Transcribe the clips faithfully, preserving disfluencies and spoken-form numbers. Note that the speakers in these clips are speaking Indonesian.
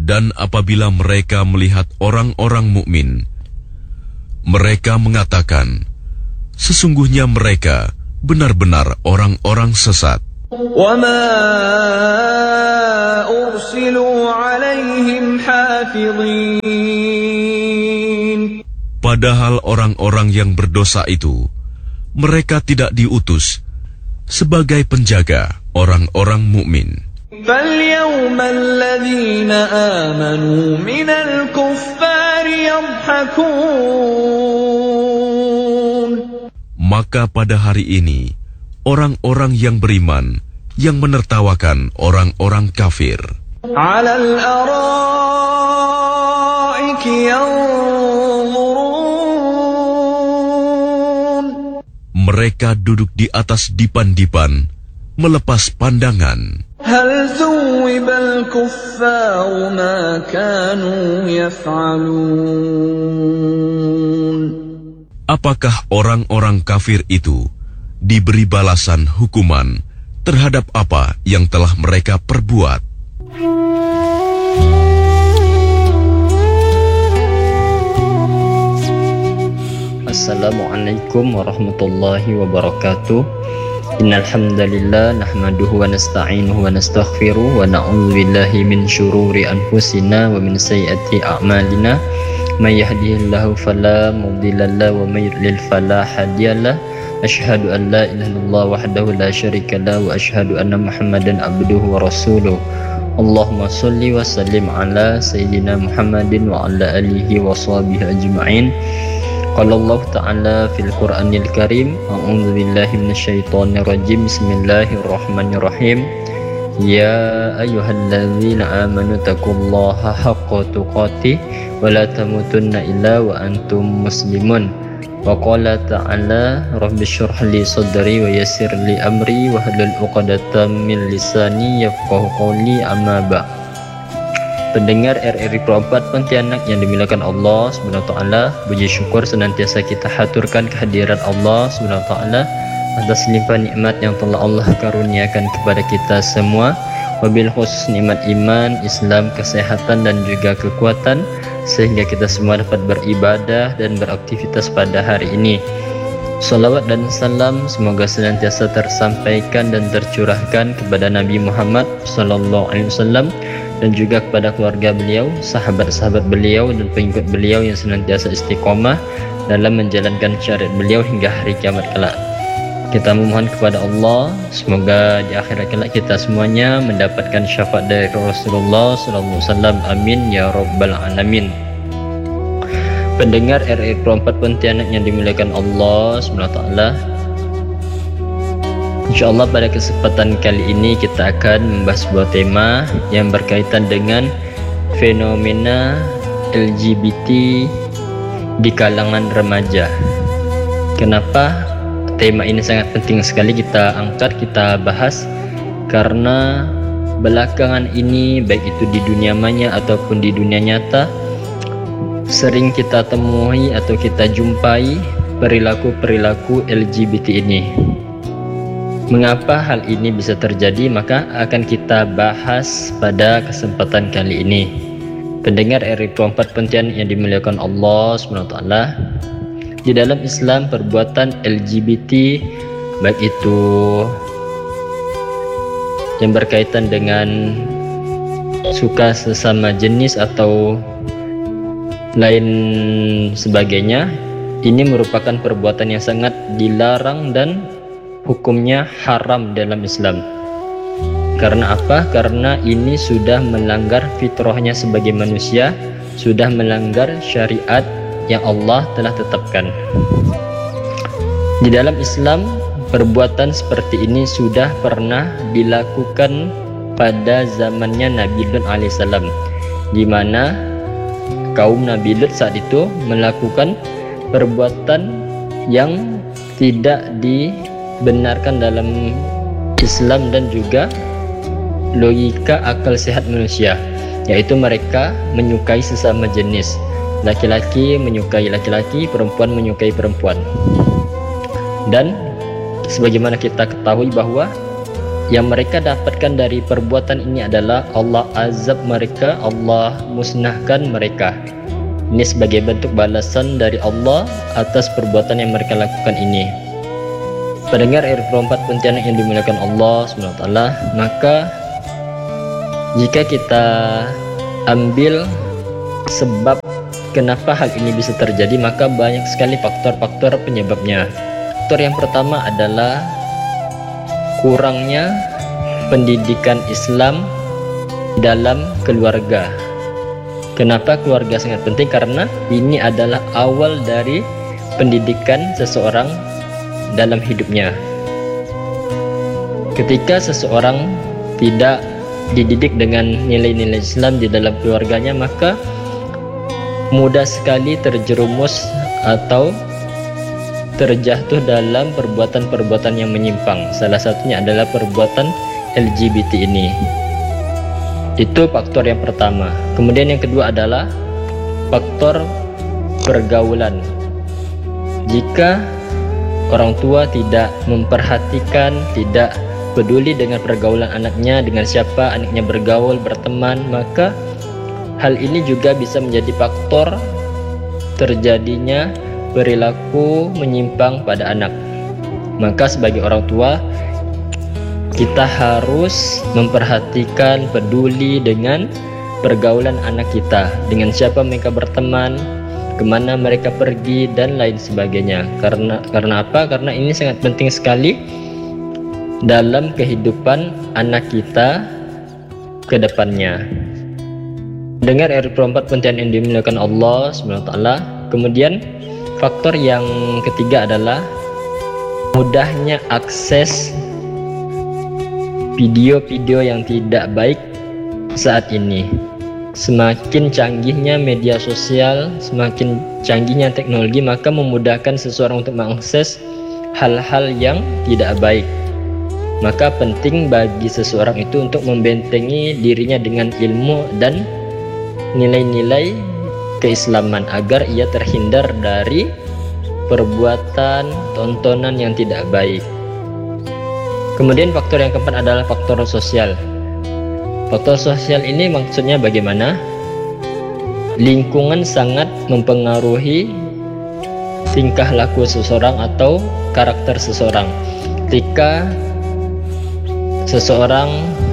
Dan apabila mereka melihat orang-orang mukmin, mereka mengatakan, sesungguhnya mereka benar-benar orang-orang sesat. وَمَا أُرْسِلُوا عَلَيْهِمْ حَافِظِينَ. Padahal orang-orang yang berdosa itu, mereka tidak diutus sebagai penjaga orang-orang mukmin. فَالْيَوْمَ الَّذِينَ آمَنُوا مِنَ الْكُفَّارِ يَضْحَكُونَ. Maka pada hari ini, orang-orang yang beriman yang menertawakan orang-orang kafir. عَلَى الْأَرَائِكِ يَنظُرُونَ. Mereka duduk di atas dipan-dipan, melepas pandangan. هَلْ ثُوِّبَ الْكُفَّارُ مَا كَانُوا يَفْعَلُونَ. Apakah orang-orang kafir itu diberi balasan hukuman terhadap apa yang telah mereka perbuat? Assalamualaikum warahmatullahi wabarakatuh. Innal hamdalillah nahmaduhu wa nasta'inuhu wa nastaghfiruh wa na'udzu billahi min syururi anfusina wa min sayyiati a'malina. May yahdihillahu fala mudilla lahu wa may yudlil fala hadiyalah. Asyhadu an la ilaha illallah wahdahu la syarika lahu wa asyhadu anna Muhammadan abduhu wa rasuluh. Allahumma shalli wa sallim ala sayyidina Muhammadin wa ala alihi wa sahbihi ajma'in. Qala Allah Ta'ala fil Qur'anil Karim, a'udzu billahi minasyaitonir rajim. Bismillahirrahmanirrahim. Ya ayyuhalladzina amanu taqullaha haqqa tuqatih wa la tamutunna illa wa antum muslimun. Wa qala ta'ala rabbi shrah li sadri wa yassir li amri wa hlul 'uqdatam min lisani yafqahu qawli, amma ba'. Pendengar R R I Pro empat Pontianak yang dimuliakan Allah Subhanahu wa taala, puji syukur senantiasa kita haturkan kehadiran Allah Subhanahu wa taala atas limpahan nikmat yang telah Allah karuniakan kepada kita semua, wabil khusus nikmat iman, Islam, kesehatan dan juga kekuatan, sehingga kita semua dapat beribadah dan beraktivitas pada hari ini. Salawat dan salam semoga senantiasa tersampaikan dan tercurahkan kepada Nabi Muhammad sallallahu alaihi wasallam dan juga kepada keluarga beliau, sahabat-sahabat beliau dan pengikut beliau yang senantiasa istiqomah dalam menjalankan syariat beliau hingga hari kiamat kelak. Kita memohon kepada Allah semoga di akhirat kelak kita semuanya mendapatkan syafaat dari Rasulullah sallallahu alaihi wasallam. Amin ya rabbal alamin. Pendengar R R I Pro empat Pontianak yang dimuliakan Allah subhanahu wa taala, insyaallah pada kesempatan kali ini kita akan membahas sebuah tema yang berkaitan dengan fenomena L G B T di kalangan remaja. Kenapa tema ini sangat penting sekali kita angkat, kita bahas? Karena belakangan ini, baik itu di dunia maya ataupun di dunia nyata, sering kita temui atau kita jumpai perilaku-perilaku L G B T ini. Mengapa hal ini bisa terjadi? Maka akan kita bahas pada kesempatan kali ini. Pendengar R R I Pro empat Pontianak yang dimuliakan Allah subhanahu wa taala, di dalam Islam perbuatan L G B T, baik itu yang berkaitan dengan suka sesama jenis atau lain sebagainya, ini merupakan perbuatan yang sangat dilarang dan hukumnya haram dalam Islam. Karena apa? Karena ini sudah melanggar fitrahnya sebagai manusia, sudah melanggar syariat yang Allah telah tetapkan. Di dalam Islam, perbuatan seperti ini sudah pernah dilakukan pada zamannya Nabi Lut alaihissalam, di mana kaum Nabi Lut saat itu melakukan perbuatan yang tidak dibenarkan dalam Islam dan juga logika akal sehat manusia, yaitu mereka menyukai sesama jenis, laki-laki menyukai laki-laki, perempuan menyukai perempuan. Dan sebagaimana kita ketahui bahwa yang mereka dapatkan dari perbuatan ini adalah Allah azab mereka, Allah musnahkan mereka. Ini sebagai bentuk balasan dari Allah atas perbuatan yang mereka lakukan ini. Pendengar R dua puluh empat Pontianak yang dimuliakan Allah subhanahu wa taala, maka jika kita ambil sebab kenapa hal ini bisa terjadi, maka banyak sekali faktor-faktor penyebabnya. Faktor yang pertama adalah kurangnya pendidikan Islam dalam keluarga. Kenapa keluarga sangat penting? Karena ini adalah awal dari pendidikan seseorang dalam hidupnya. Ketika seseorang tidak dididik dengan nilai-nilai Islam di dalam keluarganya, maka mudah sekali terjerumus atau terjatuh dalam perbuatan-perbuatan yang menyimpang. Salah satunya adalah perbuatan L G B T ini. Itu faktor yang pertama. Kemudian yang kedua adalah faktor pergaulan. Jika orang tua tidak memperhatikan, tidak peduli dengan pergaulan anaknya, dengan siapa anaknya bergaul, berteman, maka hal ini juga bisa menjadi faktor terjadinya perilaku menyimpang pada anak. Maka sebagai orang tua, kita harus memperhatikan, peduli dengan pergaulan anak kita, dengan siapa mereka berteman, kemana mereka pergi, dan lain sebagainya. Karena karena apa? Karena ini sangat penting sekali dalam kehidupan anak kita ke depannya. Dengar R dua puluh empat Pontianak yang dimuliakan Allah subhanahu wa taala. Kemudian faktor yang ketiga adalah mudahnya akses video-video yang tidak baik saat ini. Semakin canggihnya media sosial, semakin canggihnya teknologi, maka memudahkan seseorang untuk mengakses hal-hal yang tidak baik. Maka penting bagi seseorang itu untuk membentengi dirinya dengan ilmu dan nilai-nilai keislaman agar ia terhindar dari perbuatan tontonan yang tidak baik. Kemudian faktor yang keempat adalah faktor sosial. Faktor sosial ini maksudnya bagaimana? Lingkungan sangat mempengaruhi tingkah laku seseorang atau karakter seseorang. Ketika seseorang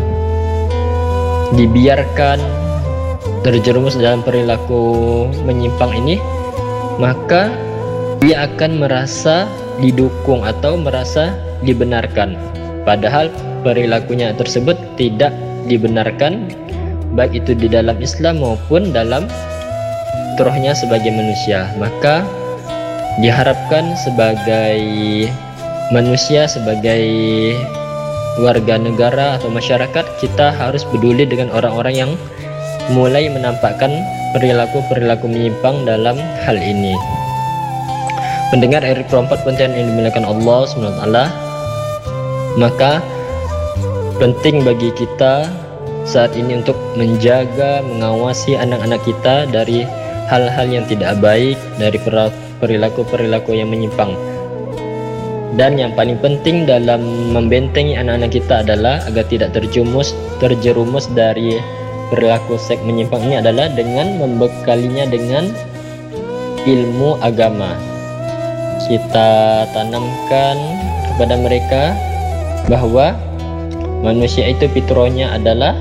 dibiarkan terjerumus dalam perilaku menyimpang ini, maka dia akan merasa didukung atau merasa dibenarkan, padahal perilakunya tersebut tidak dibenarkan, baik itu di dalam Islam maupun dalam fitrahnya sebagai manusia. Maka diharapkan sebagai manusia, sebagai warga negara atau masyarakat, kita harus peduli dengan orang-orang yang mulai menampakkan perilaku-perilaku menyimpang dalam hal ini. Pendengar R dua puluh empat Pontianak yang dimuliakan Allah subhanahu wa taala, maka penting bagi kita saat ini untuk menjaga, mengawasi anak-anak kita dari hal-hal yang tidak baik, dari perilaku-perilaku yang menyimpang. Dan yang paling penting dalam membentengi anak-anak kita adalah agar tidak terjerumus terjerumus dari perilaku seks menyimpang ini adalah dengan membekalinya dengan ilmu agama. Kita tanamkan kepada mereka bahwa manusia itu fitrahnya adalah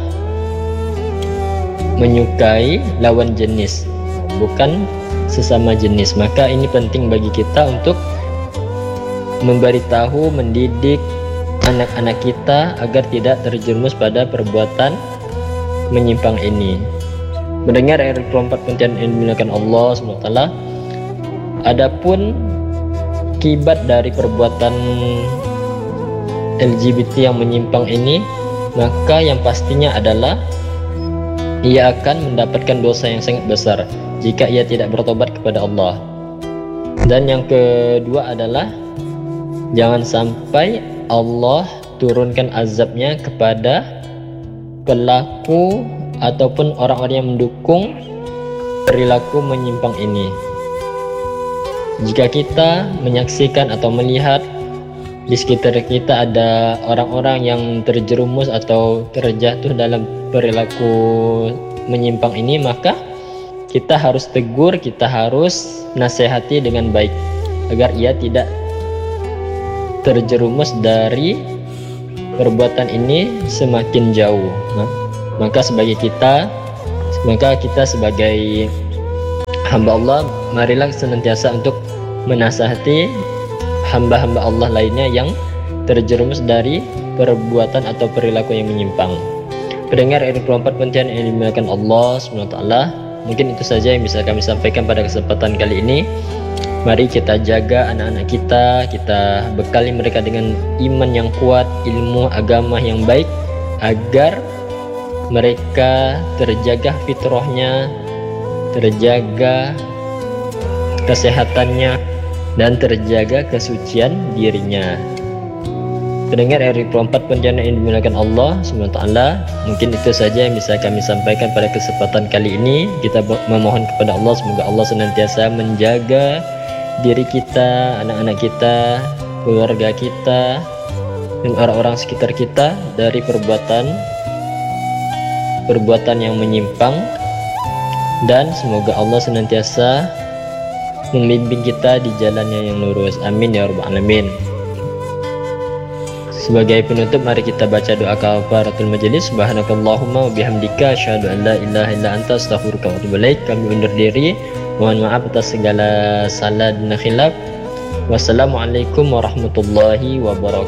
menyukai lawan jenis, bukan sesama jenis. Maka ini penting bagi kita untuk memberitahu, mendidik anak-anak kita agar tidak terjerumus pada perbuatan menyimpang ini. Mendengar R dua puluh empat Pontianak yang dimuliakan Allah subhanahu wa taala, adapun akibat dari perbuatan L G B T yang menyimpang ini, maka yang pastinya adalah ia akan mendapatkan dosa yang sangat besar jika ia tidak bertobat kepada Allah. Dan yang kedua adalah jangan sampai Allah turunkan azabnya kepada pelaku ataupun orang-orang yang mendukung perilaku menyimpang ini. Jika kita menyaksikan atau melihat di sekitar kita ada orang-orang yang terjerumus atau terjatuh dalam perilaku menyimpang ini, maka kita harus tegur, kita harus nasihati dengan baik agar ia tidak terjerumus dari perbuatan ini semakin jauh. Nah, maka sebagai kita maka kita sebagai hamba Allah, marilah senantiasa untuk menasihati hamba-hamba Allah lainnya yang terjerumus dari perbuatan atau perilaku yang menyimpang. Pendengar R dua puluh empat Pontianak yang dimuliakan Allah subhanahu wa taala, mungkin itu saja yang bisa kami sampaikan pada kesempatan kali ini. Mari kita jaga anak-anak kita, kita bekali mereka dengan iman yang kuat, ilmu agama yang baik, agar mereka terjaga fitrahnya, terjaga kesehatannya, dan terjaga kesucian dirinya. Pendengar R dua puluh empat Pontianak yang dimuliakan Allah subhanahu wa taala, mungkin itu saja yang bisa kami sampaikan pada kesempatan kali ini. Kita memohon kepada Allah semoga Allah senantiasa menjaga diri kita, anak-anak kita, keluarga kita, dan orang-orang sekitar kita dari perbuatan perbuatan yang menyimpang, dan semoga Allah senantiasa membimbing kita di jalannya yang lurus. Amin ya rabbal alamin. Sebagai penutup, mari kita baca doa kafaratul majelis. Subhanakallahumma wa bihamdika asyhadu an la ilaha illa anta astaghfiruka wa atubu ilaik. Kami undur diri, mohon maaf atas segala salah dan khilaf. Wassalamualaikum warahmatullahi wabarakatuh.